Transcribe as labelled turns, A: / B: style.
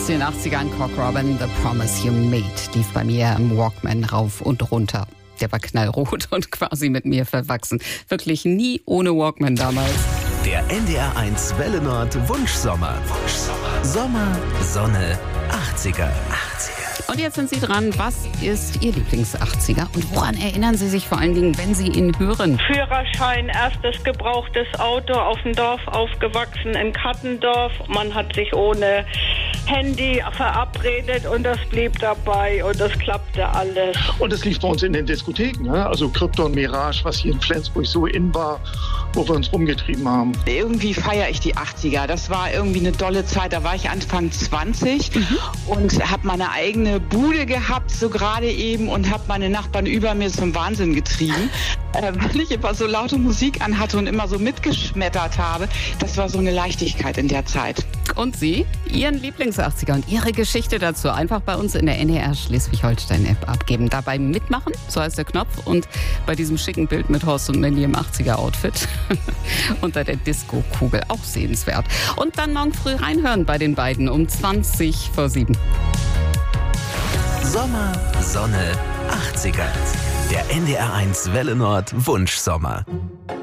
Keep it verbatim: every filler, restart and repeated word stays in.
A: Aus den achtzigern, Cock Robin, The Promise You Made, lief bei mir im Walkman rauf und runter. Der war knallrot und quasi mit mir verwachsen. Wirklich nie ohne Walkman damals.
B: Der N D R eins Welle Nord Wunschsommer. Wunschsommer. Sommer, Sonne, achtziger. achtziger.
A: Und jetzt sind Sie dran. Was ist Ihr Lieblings-achtziger? Und woran erinnern Sie sich vor allen Dingen, wenn Sie ihn hören?
C: Führerschein, erstes gebrauchtes Auto, auf dem Dorf aufgewachsen, in Kattendorf. Man hat sich ohne Handy verabredet und das blieb dabei und das klappte alles.
D: Und das lief bei uns in den Diskotheken, ne? Also Krypton, Mirage, was hier in Flensburg so in war, wo wir uns rumgetrieben haben.
E: Irgendwie feiere ich die achtziger. Das war irgendwie eine dolle Zeit. Da war ich Anfang zwanzig mhm. und habe meine eigene Bude gehabt, so gerade eben, und habe meine Nachbarn über mir zum Wahnsinn getrieben, äh, weil ich immer so laute Musik anhatte und immer so mitgeschmettert habe. Das war so eine Leichtigkeit in der Zeit.
A: Und Sie? Ihren Lieblings-achtziger und Ihre Geschichte dazu einfach bei uns in der N D R Schleswig-Holstein-App abgeben. Dabei mitmachen, so heißt der Knopf. Und bei diesem schicken Bild mit Horst und Mandy im achtziger-Outfit unter der Disco-Kugel auch sehenswert. Und dann morgen früh reinhören bei den beiden um zwanzig vor sieben.
B: Sommer, Sonne, achtziger. Der N D R eins Welle Nord Wunschsommer.